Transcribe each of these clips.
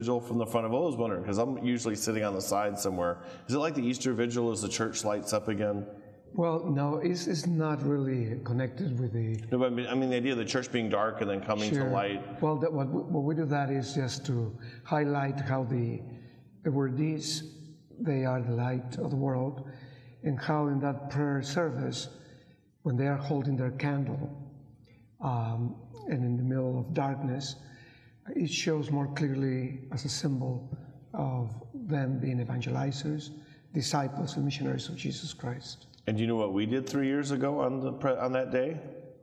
Vigil from the front. I've always wondered, because I'm usually sitting on the side somewhere. Is it like the Easter Vigil as the church lights up again? Well, no, it's not really connected with the... No, but I mean the idea of the church being dark and then coming to light. Well, what we do that is just to highlight how the worthies, they are the light of the world, and how in that prayer service, when they are holding their candle and in the middle of darkness, it shows more clearly as a symbol of them being evangelizers, disciples and missionaries of Jesus Christ. And do you know what we did 3 years ago on that day?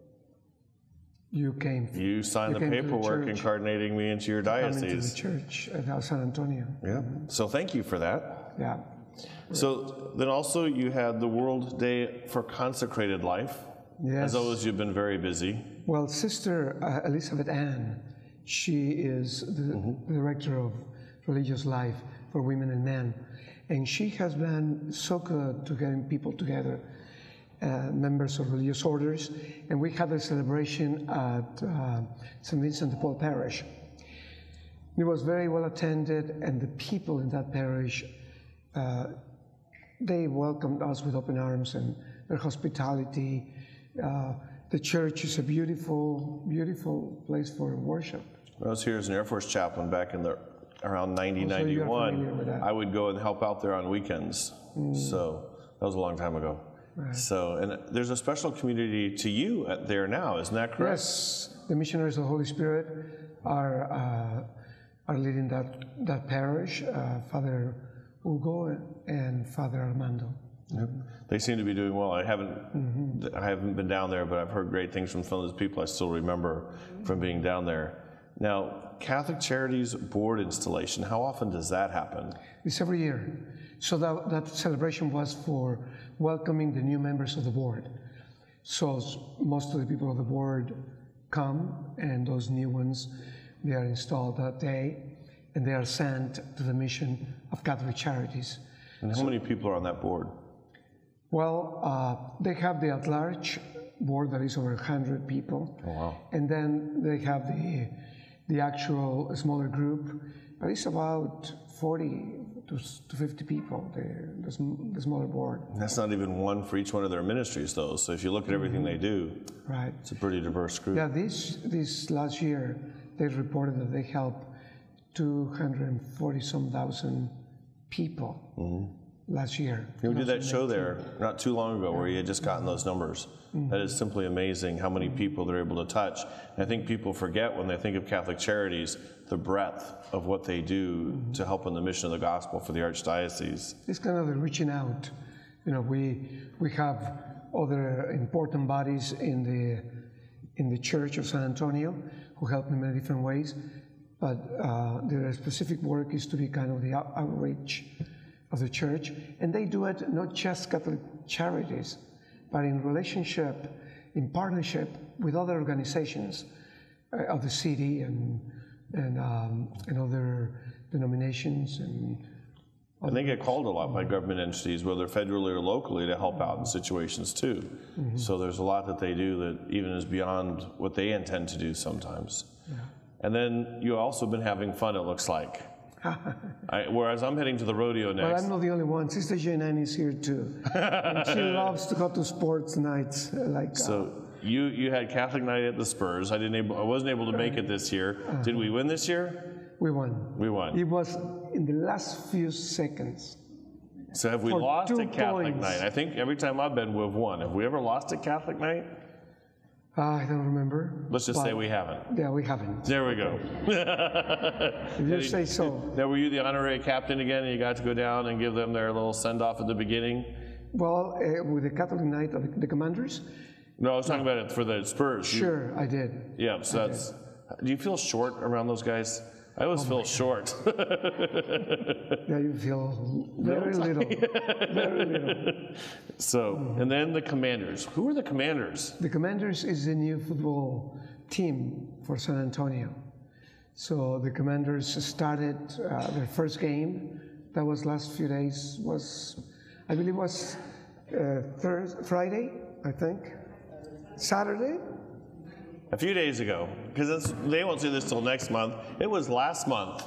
You signed the paperwork incarnating me into your diocese. Into the church at San Antonio. Yeah. So thank you for that. Yeah. So then also you had the World Day for Consecrated Life. Yes. As always, you've been very busy. Well, Sister Elizabeth Ann, she is the Director of Religious Life for Women and Men. And she has been so good to getting people together, members of religious orders. And we had a celebration at St. Vincent de Paul Parish. It was very well attended, and the people in that parish, they welcomed us with open arms and their hospitality. The church is a beautiful, beautiful place for worship. I was here as an Air Force chaplain back in around 91. I would go and help out there on weekends. So that was a long time ago. Right. So, and there's a special community to you there now, isn't that correct? Yes, the missionaries of the Holy Spirit are leading that parish, Father Hugo and Father Armando. Yep. They seem to be doing well. I haven't been down there, but I've heard great things from some of those people I still remember from being down there. Now, Catholic Charities board installation, how often does that happen? It's every year. So that celebration was for welcoming the new members of the board. So most of the people of the board come, and those new ones, they are installed that day, and they are sent to the mission of Catholic Charities. And how many people are on that board? Well, they have the at-large board that is over 100 people. Oh, wow. And then they have the actual smaller group, but it's about 40 to 50 people, the smaller board. And that's not even one for each one of their ministries, though. So if you look at everything they do, right, it's a pretty diverse group. Yeah, this last year, they reported that they helped 240-some thousand people last year. We did that show there not too long ago where you had just gotten those numbers. That is simply amazing how many people they're able to touch. And I think people forget when they think of Catholic Charities the breadth of what they do to help in the mission of the gospel for the Archdiocese. It's kind of the reaching out. You know, we have other important bodies in the Church of San Antonio who help in many different ways, but their specific work is to be kind of the outreach of the church, and they do it not just Catholic Charities, but in relationship, in partnership with other organizations of the city and other denominations. And they get called a lot by government entities, whether federally or locally, to help out in situations too. So there's a lot that they do that even is beyond what they intend to do sometimes. Yeah. And then you've also been having fun, it looks like. Whereas I'm heading to the rodeo next. Well, I'm not the only one. Sister Jane is here too. And she loves to go to sports nights. So you had Catholic night at the Spurs. I wasn't able to make it this year. Did we win this year? We won. We won. It was in the last few seconds. So have we lost at Catholic night? I think every time I've been, we've won. Have we ever lost at Catholic night? I don't remember. Let's just say we haven't. Yeah, we haven't. There we go. If you say so. Now, were you the honorary captain again, and you got to go down and give them their little send-off at the beginning? Well, with the Catholic night of the Commanders? No, I was talking about it for the Spurs. Sure, I did. Yeah, so that's... Do you feel short around those guys? I always feel short. Yeah, you feel very little. Very little. So, and then the Commanders. Who are the Commanders? The Commanders is the new football team for San Antonio. So the Commanders started their first game. That was last few days. I believe was Friday, I think. Saturday. A few days ago, because they won't see this till next month. It was last month.